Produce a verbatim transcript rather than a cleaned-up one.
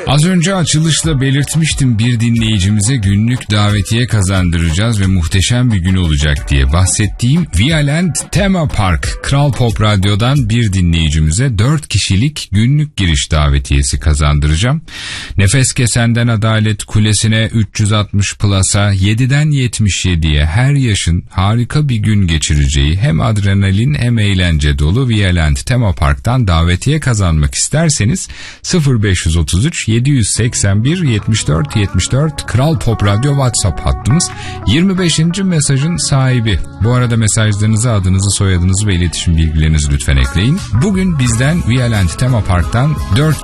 Az önce açılışta belirtmiştim, bir dinleyicimize günlük davetiye kazandıracağız ve muhteşem bir gün olacak diye bahsettiğim Vialand Tema Park Kral Pop Radyo'dan bir dinleyicimize dört kişilik günlük giriş davetiyesi kazandıracağım. Nefes Kesenden Adalet Kulesi'ne, üç yüz altmış Plus'a, yediden yetmiş yediye her yaşın harika bir gün geçireceği hem adrenalin hem eğlence dolu Vialand Tema Park'tan davetiye kazanmak isterseniz sıfır beş otuz üç yedi yüz seksen bir yetmiş dört yetmiş dört Kral Pop Radyo WhatsApp hattımız. yirmi beşinci mesajın sahibi. Bu arada mesajlarınızı, adınızı, soyadınızı ve iletişim bilgilerinizi lütfen ekleyin. Bugün bizden Vialand Tema Park'tan dört